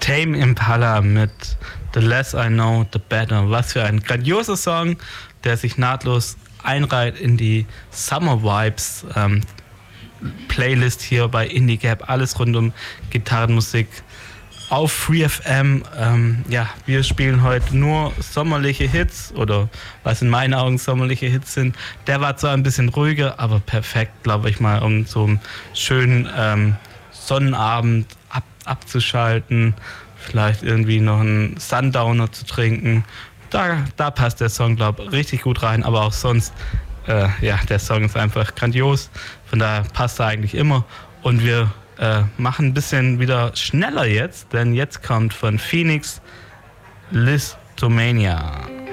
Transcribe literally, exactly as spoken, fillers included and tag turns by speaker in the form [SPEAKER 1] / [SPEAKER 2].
[SPEAKER 1] Tame Impala mit The Less I Know, The Better. Was für ein grandioser Song, der sich nahtlos einreiht in die Summer Vibes ähm, Playlist hier bei Indie Gap. Alles rund um Gitarrenmusik auf Free F M. Ähm, ja, wir spielen heute nur sommerliche Hits oder was in meinen Augen sommerliche Hits sind. Der war zwar ein bisschen ruhiger, aber perfekt, glaube ich mal, um so einen schönen ähm, Sonnenabend ab, abzuschalten, vielleicht irgendwie noch einen Sundowner zu trinken. Da, da passt der Song, glaube ich, richtig gut rein, aber auch sonst, äh, ja, der Song ist einfach grandios, von daher passt er eigentlich immer. Und wir äh, machen ein bisschen wieder schneller jetzt, denn jetzt kommt von Phoenix Listomania.